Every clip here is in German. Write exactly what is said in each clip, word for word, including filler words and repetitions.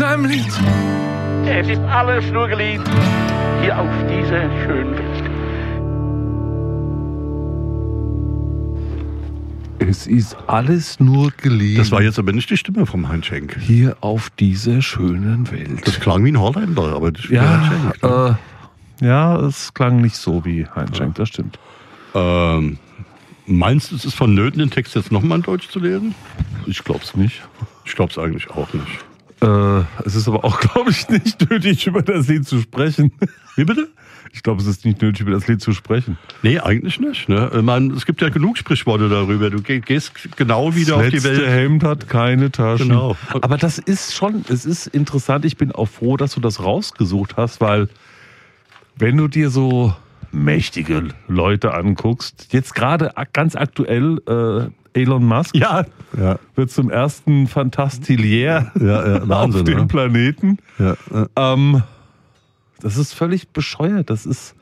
seinem Lied. Es ist alles nur geliebt hier auf dieser schönen Welt. Es ist alles nur geliehen. Das war jetzt aber nicht die Stimme vom Heinz Schenk. Hier auf dieser schönen Welt. Das klang wie ein Holländer, aber das ja, Heinz Schenk. Ne? Äh, ja, es klang nicht so wie Heinz Schenk, das stimmt. Ähm, meinst du, es ist vonnöten, den Text jetzt nochmal in Deutsch zu lesen? Ich glaub's nicht. Ich glaub's eigentlich auch nicht. Äh, es ist aber auch, glaube ich, nicht nötig, über das Lied zu sprechen. Wie bitte? Ich glaube, es ist nicht nötig, über das Lied zu sprechen. Nee, eigentlich nicht. Ne? Ich meine, es gibt ja genug Sprichworte darüber. Du gehst genau wieder das auf die Welt. Das letzte Hemd hat keine Taschen. Genau. Aber das ist schon, es ist interessant. Ich bin auch froh, dass du das rausgesucht hast, weil wenn du dir so mächtige Leute anguckst, jetzt gerade ganz aktuell äh, Elon Musk Ja. Ja. wird zum ersten Fantastilier Ja, ja, Wahnsinn, auf dem ne? Planeten. Ja, ja. Ähm, das ist völlig bescheuert. Das ist,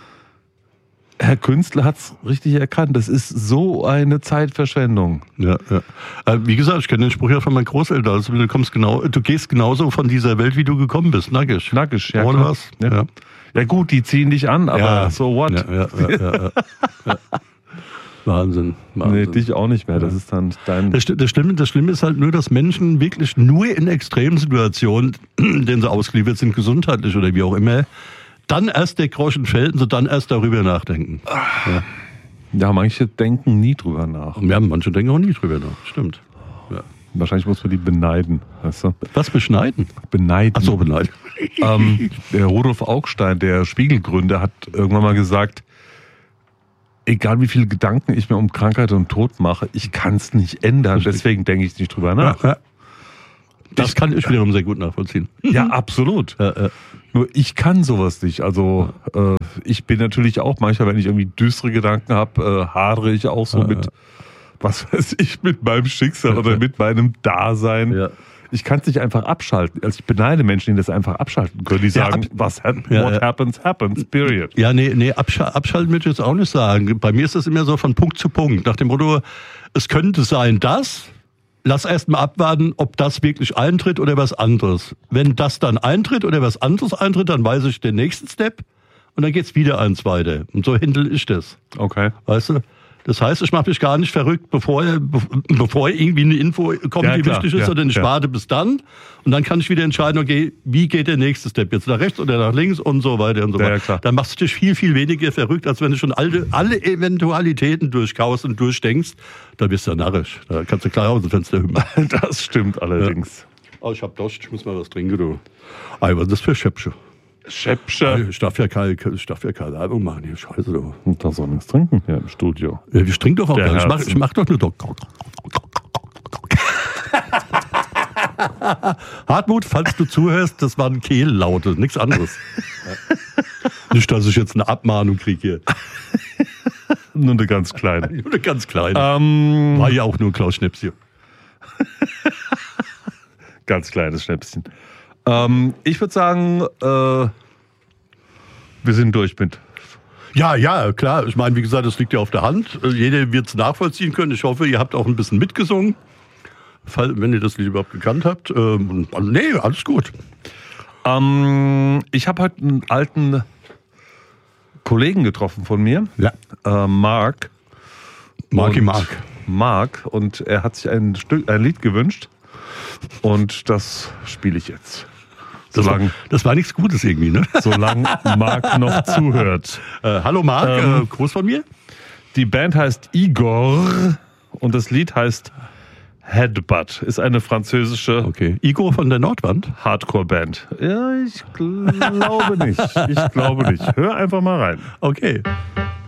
Herr Künstler hat es richtig erkannt. Das ist so eine Zeitverschwendung. Ja, ja. Äh, wie gesagt, ich kenne den Spruch ja von meinen Großeltern. Also, du kommst genau, du gehst genauso von dieser Welt, wie du gekommen bist. Nackig. Nackig, ja. Ohne klar. was. Ja. Ja. ja gut, die ziehen dich an, aber Ja. so what? Ja, ja, ja, ja, ja. Ja. Wahnsinn. Wahnsinn. Nee, dich auch nicht mehr. Das ist dann dein... Das, das, Schlimme, das Schlimme ist halt nur, dass Menschen wirklich nur in Extremsituationen, denen sie ausgeliefert sind, gesundheitlich oder wie auch immer, dann erst der Groschen fällt und sie dann erst darüber nachdenken. Ja. Ja, manche denken nie drüber nach. Und ja, manche denken auch nie drüber nach. Stimmt. Ja. Wahrscheinlich muss man die beneiden. Weißt du? Was beschneiden? Beneiden. Ach so, beneiden. Ähm, der Rudolf Augstein, der Spiegelgründer, hat irgendwann mal gesagt, egal wie viele Gedanken ich mir um Krankheit und Tod mache, ich kann es nicht ändern. Richtig. Deswegen denke ich nicht drüber nach. Ja, ja. Das kann ich wiederum sehr gut nachvollziehen. Ja, absolut. Ja, ja. Nur ich kann sowas nicht. Also äh, ich bin natürlich auch manchmal, wenn ich irgendwie düstere Gedanken habe, äh, hadere ich auch so Ja, mit, ja. was weiß ich, mit meinem Schicksal oder mit meinem Dasein. Ja. Ich kann es nicht einfach abschalten. Also ich beneide Menschen, die das einfach abschalten können. Die Ja, sagen, ab- was hap- Ja, what ja. happens, happens, period. Ja, nee, nee absch- abschalten würde ich jetzt auch nicht sagen. Bei mir ist das immer so von Punkt zu Punkt. Nach dem Motto, es könnte sein, dass, lass erst mal abwarten, ob das wirklich eintritt oder was anderes. Wenn das dann eintritt oder was anderes eintritt, dann weiß ich den nächsten Step und dann geht's wieder eins weiter. Und so handle ich das. Okay. Weißt du? Das heißt, ich mache mich gar nicht verrückt, bevor, bevor irgendwie eine Info kommt, Ja, die klar, wichtig ist, ja, sondern ich ja. warte bis dann und dann kann ich wieder entscheiden, okay, wie geht der nächste Step? Jetzt nach rechts oder nach links und so weiter und so Ja, weiter. ja, klar. Dann machst du dich viel, viel weniger verrückt, als wenn du schon alle, alle Eventualitäten durchkaust und durchdenkst. Da bist du ja narrisch. Da kannst du klar aus dem Fenster hüpfen. Das stimmt allerdings. Oh, ich hab Durst, ich muss mal was trinken, du. Ey, was ist das für Schäppchen? Schäppsche. Ich darf ja keine, ich darf ja keine Werbung machen hier, scheiße, du. Und da soll nichts trinken hier im Studio. Ja, ich trinke doch auch Der gar nicht. Ich mach, Herzen. ich mach doch nur doch. Hartmut, falls du zuhörst, das waren Kehllaute, nichts anderes. Nicht, dass ich jetzt eine Abmahnung kriege hier. Nur eine ganz kleine. Nur eine ganz kleine. Ähm, War ja auch nur Klaus Schnäpschen. ganz kleines Schnäpschen. Ähm, ich würde sagen, äh, wir sind durch mit. Ja, ja, klar. Ich meine, wie gesagt, das liegt ja auf der Hand. Jeder wird es nachvollziehen können. Ich hoffe, ihr habt auch ein bisschen mitgesungen. Fall- Wenn ihr das Lied überhaupt gekannt habt. Ähm, nee, alles gut. Ähm, ich habe heute einen alten Kollegen getroffen von mir, Ja. äh, Marc. Marky Und- Mark. Marc. Und er hat sich ein, Stück, ein Lied gewünscht. Und das spiele ich jetzt. Das war, Solange, das war nichts Gutes irgendwie, ne? solange Marc noch zuhört. Äh, hallo Marc, Ähm, äh, Gruß von mir. Die Band heißt Igor und das Lied heißt Headbutt. Ist eine französische Okay. Igor von der Nordwand. Hardcore-Band. Ja, ich glaube nicht. Ich glaube nicht. Hör einfach mal rein. Okay.